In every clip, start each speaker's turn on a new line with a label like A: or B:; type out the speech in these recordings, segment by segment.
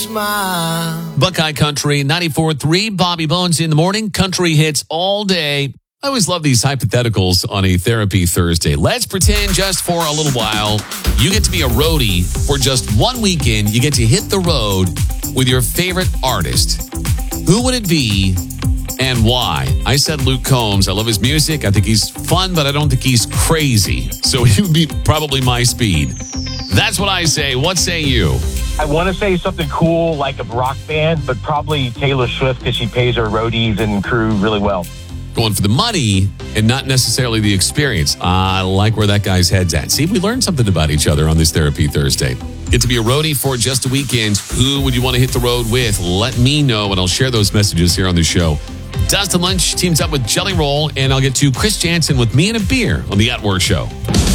A: smile.
B: Buckeye Country 94.3, Bobby Bones in the morning. Country hits all day. I always love these hypotheticals on a Therapy Thursday. Let's pretend just for a little while you get to be a roadie for just one weekend. You get to hit the road with your favorite artist. Who would it be and why? I said Luke Combs. I love his music. I think he's fun, but I don't think he's crazy. So he would be probably my speed. That's what I say. What say you?
C: I want to say something cool like a rock band, but probably Taylor Swift because she pays her roadies and crew really well.
B: Going for the money and not necessarily the experience. I like where that guy's head's at. See, we learned something about each other on this Therapy Thursday. Get to be a roadie for just a weekend. Who would you want to hit the road with? Let me know, and I'll share those messages here on the show. Dustin Lynch teams up with Jelly Roll, and I'll get to Chris Jansen with me and a beer on the At Work Show.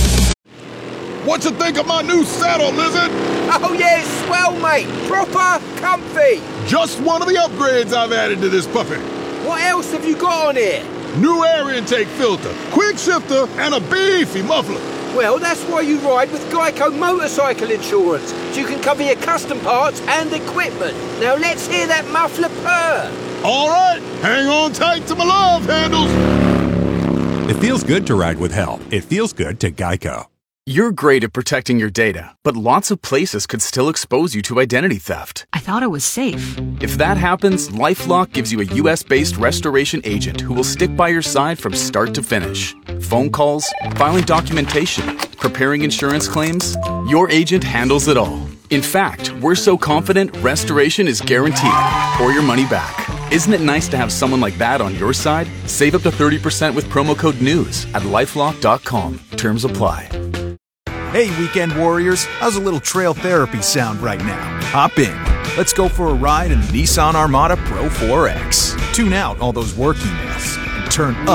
D: What you think of my new saddle, Lizard?
E: Oh yeah, it's swell, mate. Proper comfy.
D: Just one of the upgrades I've added to this puppy.
E: What else have you got on here?
D: New air intake filter, quick shifter, and a beefy muffler.
E: Well, that's why you ride with Geico Motorcycle Insurance, so you can cover your custom parts and equipment. Now let's hear that muffler purr.
D: All right, hang on tight to my love handles.
F: It feels good to ride with help. It feels good to Geico.
G: You're great at protecting your data, but lots of places could still expose you to identity theft.
H: I thought it was safe.
G: If that happens, LifeLock gives you a US-based restoration agent who will stick by your side from start to finish. Phone calls, filing documentation, preparing insurance claims, your agent handles it all. In fact, we're so confident restoration is guaranteed or your money back. Isn't it nice to have someone like that on your side? Save up to 30% with promo code NEWS at LifeLock.com. Terms apply.
I: Hey, weekend warriors, how's a little trail therapy sound right now? Hop in. Let's go for a ride in the Nissan Armada Pro 4X. Tune out all those work emails and turn up